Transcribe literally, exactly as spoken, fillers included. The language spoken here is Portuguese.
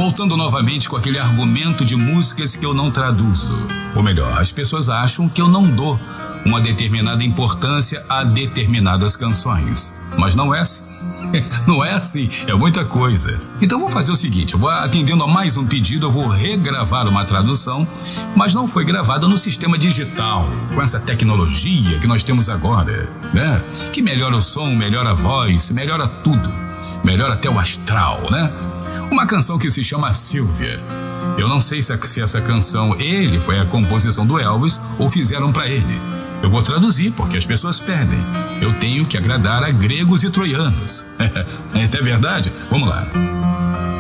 voltando novamente com aquele argumento de músicas que eu não traduzo. Ou melhor, as pessoas acham que eu não dou uma determinada importância a determinadas canções. Mas não é assim. Não é assim, é muita coisa. Então vou fazer o seguinte, eu vou atendendo a mais um pedido, eu vou regravar uma tradução, mas não foi gravada no sistema digital, com essa tecnologia que nós temos agora, né? Que melhora o som, melhora a voz, melhora tudo. Melhora até o astral, né? Uma canção que se chama Silvia. Eu não sei se, se essa canção, ele foi a composição do Elvis ou fizeram pra ele. Eu vou traduzir, porque as pessoas pedem. Eu tenho que agradar a gregos e troianos. É até verdade? Vamos lá.